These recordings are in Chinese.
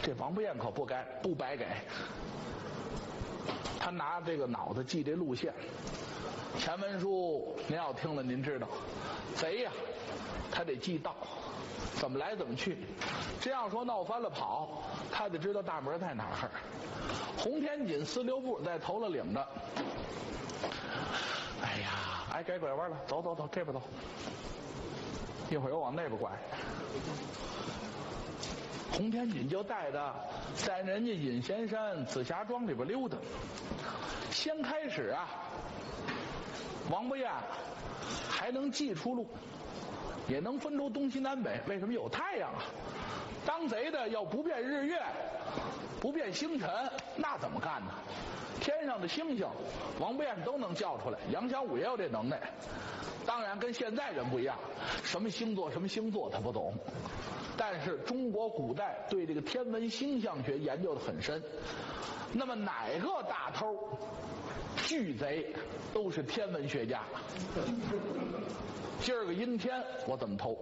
这王不彦可不白给，他拿这个脑子记这路线。前文书您要听了，您知道，贼呀，他得记道，怎么来怎么去。这样说闹翻了跑，他得知道大门在哪儿。洪天锦四六步在头了领着，哎呀，该拐弯了，走，这边走，一会儿又往那边拐。洪天锦就带着在人家隐仙山紫霞庄里边溜达。先开始啊，王不彦还能记出路，也能分出东西南北。为什么？有太阳啊！当贼的要不辨日月，不辨星辰，那怎么干呢？天上的星星，王不彦都能叫出来。杨祥武也有这能耐，当然跟现在人不一样，什么星座他不懂。但是中国古代对这个天文星象学研究的很深。那么哪个大偷巨贼都是天文学家。今儿个阴天我怎么偷？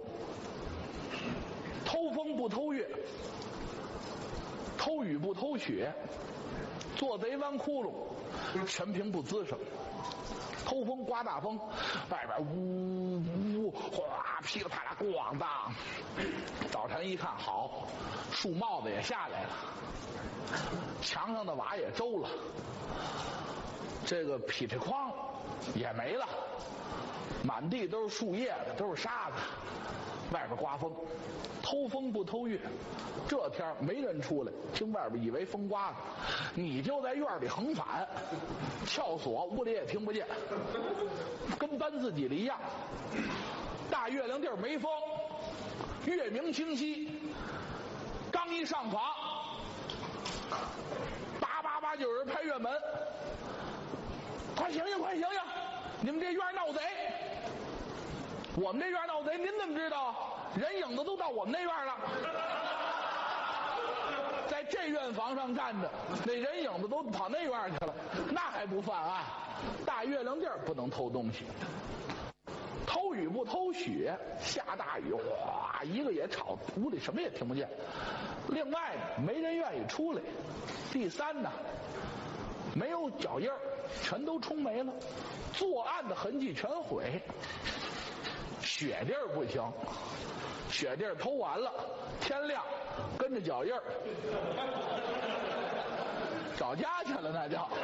偷风不偷月，偷雨不偷雪，做贼弯窟窿，全凭不吱声。偷风刮大风，外边呜呜哗噼里啪啦咣当。早晨一看，好，树帽子也下来了，墙上的瓦也周了，这个劈柴筐也没了，满地都是树叶子，都是沙子。外边刮风，偷风不偷月。这天没人出来，听外边以为风刮了，你就在院里横反，撬锁，屋里也听不见，跟搬自己的一样。大月亮地儿没风，月明清晰，刚一上房，叭叭叭就有人拍院门，快醒醒，快醒醒！你们这院闹贼！我们这院闹贼，您怎么知道？人影子都到我们那院了，在这院房上站着，那人影子都跑那院去了，那还不犯案？大月亮地儿不能偷东西，偷雨不偷雪，下大雨哗，一个也吵，屋里什么也听不见。另外呢，没人愿意出来。第三呢，没有脚印，全都冲没了，作案的痕迹全毁。雪地儿不行，雪地儿偷完了，天亮跟着脚印儿找家去了，那叫。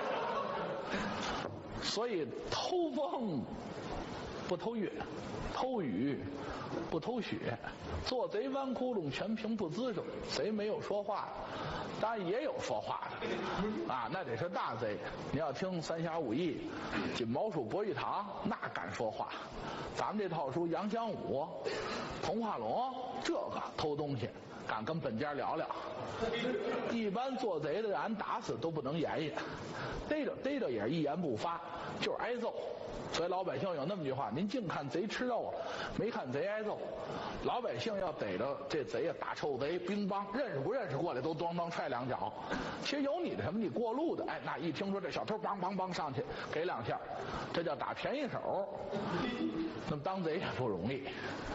所以偷风不偷月，偷雨不偷雪，做贼弯窟窿，全凭不吱声。贼没有说话的，当然也有说话的啊，那得是大贼。你要听三侠五义、锦毛鼠博玉堂，那敢说话。咱们这套书杨祥武、童话龙，这个偷东西敢跟本家聊聊。一般做贼的俺打死都不能言言，逮着也是一言不发，就是挨揍。所以老百姓有那么句话，您净看贼吃肉，没看贼挨揍。老百姓要逮着这贼啊，大臭贼乒乓，认识不认识过来都咣当踹两脚。其实有你的什么，你过路的，哎，那一听说这小偷梆梆梆上去给两下，这叫打便宜手。那么当贼也不容易。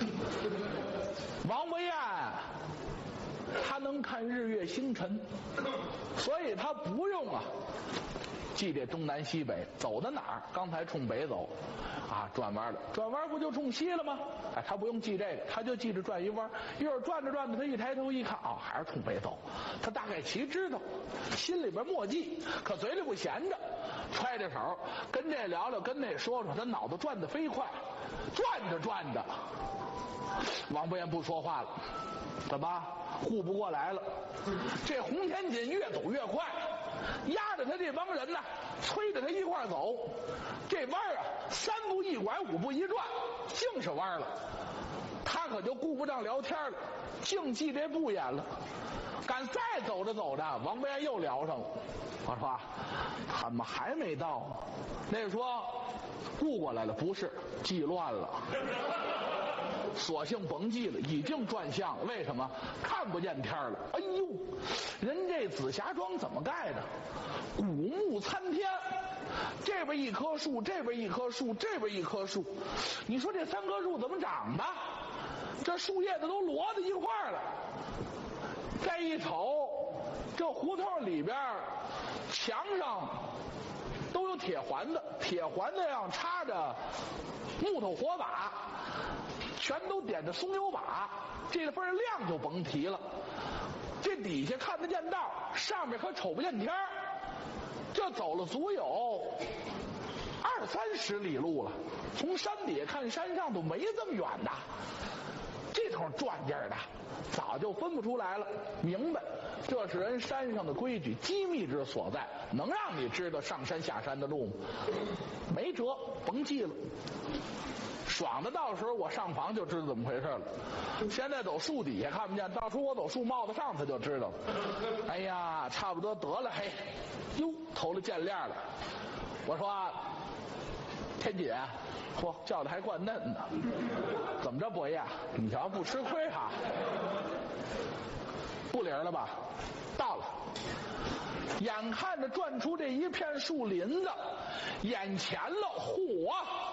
王不彦他能看日月星辰，所以他不用啊记这东南西北，走到哪儿刚才冲北走啊，转弯了，转弯不就冲西了吗？哎，他不用记这个，他就记着转一弯，一会儿转着转着，他一抬头一看啊，还是冲北走。他大概其知道，心里边默记，可嘴里不闲着，揣着手跟这聊聊，跟那说说，他脑子转得飞快，转着转着，王不彦不说话了，怎么顾不过来了？这洪天锦越走越快，压着他这帮人呢，催着他一块走。这弯啊，三步一拐，五步一转，净是弯了。他可就顾不上聊天了，净记这步眼了。赶再走着走着，王不彦又聊上了。我说他们还没到。那个说顾过来了，不是记乱了。索性甭记了，已经转向了。为什么？看不见天了。哎呦，人这紫霞庄怎么盖的？古木参天，这边一棵树，这边一棵树，这边一棵树。你说这三棵树怎么长的？这树叶子都摞在一块儿了。再一瞅， 这胡同里边墙上都有铁环子，铁环子上插着木头火把，全都点着松油把，这份亮就甭提了。这底下看得见道，上面可瞅不见天儿。这走了足有20-30里路了，从山底下看山上都没这么远的。这头转劲儿的，早就分不出来了。明白，这是人山上的规矩，机密之所在，能让你知道上山下山的路吗？没辙，甭记了。爽的到时候我上房就知道怎么回事了。现在走树底下看不见，到时候我走树帽子上他就知道了。哎呀，差不多得了，嘿，哟，投了见链了。我说，天锦，嚯，叫的还惯嫩呢。怎么着，伯爷？你瞧不吃亏哈？不灵了吧？到了。眼看着转出这一片树林子，眼前了，嚯！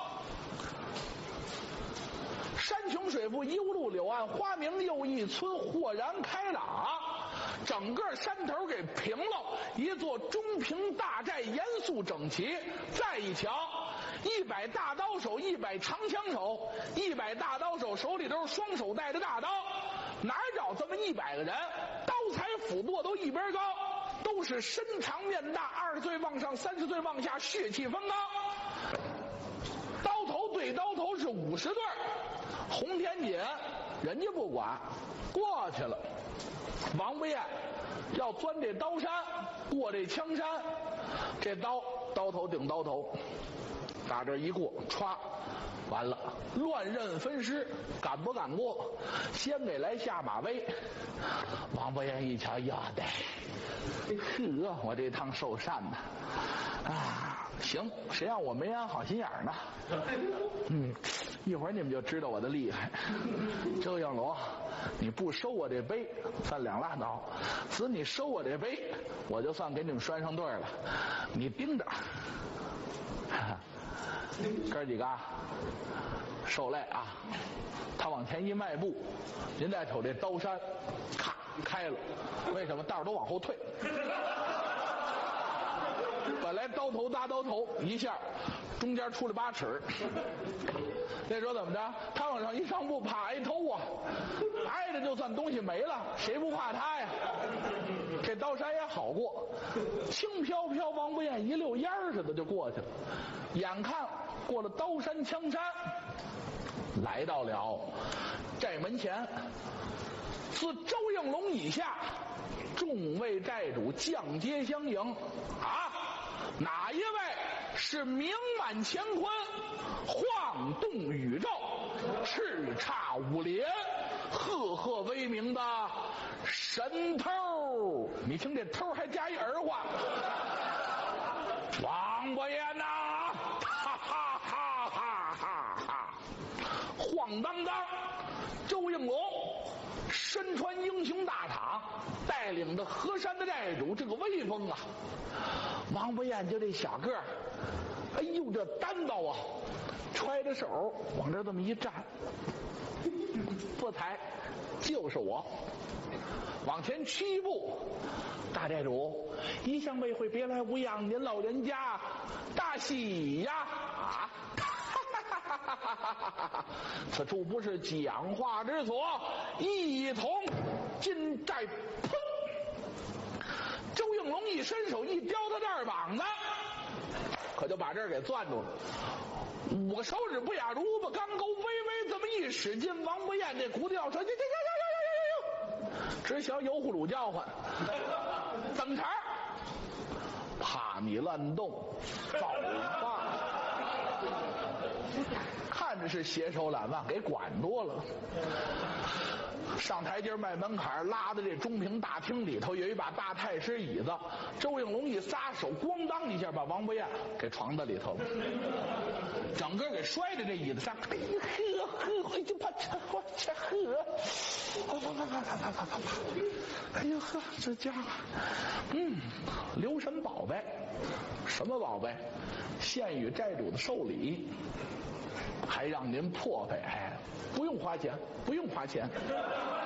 山穷水复一无路，柳暗花明又一村，豁然开朗。整个山头给平了，一座中平大寨，严肃整齐。再一瞧，100大刀手，100长枪手，100大刀手手里都是双手带着大刀，哪找这么100个人？刀裁斧剁都一边高，都是身长面大，20岁往上，30岁往下，血气方刚。刀头对刀头是50对。洪天锦人家不管，过去了。王不厌要钻这刀山，过这枪山，这刀头顶刀头，打这一过，歘，完了，乱刃分尸，敢不敢过？先给来下马威。王不厌一瞧，呀得，呵，我这趟受善呐，啊，行，谁让我没安好心眼呢？一会儿你们就知道我的厉害。周应龙，你不收我这杯，算2拉倒；只你收我这杯，我就算给你们拴上对了。你盯着，哥几个受累啊！他往前一迈步，您再瞅这刀山，咔开了。为什么？道都往后退。本来刀头搭刀头，一下中间出了8尺。那时候怎么着？他往上一上步，怕挨偷啊！挨着就算东西没了，谁不怕他呀？这刀山也好过，轻飘飘，王不厌一溜烟似的就过去了。眼看过了刀山枪山，来到了寨门前。自周应龙以下，众位寨主降阶相迎。啊，哪一位是名满乾坤，晃动宇宙，叱咤武林，赫赫威名的神偷？你听这偷还加一儿化，王不厌呐，哈哈哈哈哈哈！晃荡荡，周应龙身穿英雄大氅，带领着河山的寨主，这个威风啊！王不厌就这小个儿，哎呦，这单刀啊，揣着手往这这么一站，不才就是我。往前7步，大寨主，一向未会别来无恙，您老人家大喜呀！啊！此处不是讲话之所，一同进寨。砰！周应龙一伸手一叼他2膀子，可就把这儿给攥住了。5个手指不雅如吧，钢钩微微这么一使劲，王不厌这骨头要说，只小油葫芦叫唤，等茬，怕你乱动，走吧。看着是携手揽腕，给管多了。上台阶迈门槛，拉到这中平大厅里头，有一把大太师椅子。周应龙一撒手，咣当一下把王不厌给床在里头了，整个给摔在这椅子上。哎呀呵，回去吧，我这呵，哎呀呵，这家伙，留神宝贝，什么宝贝？献与寨主的寿礼。还让您破费，哎，不用花钱，不用花钱。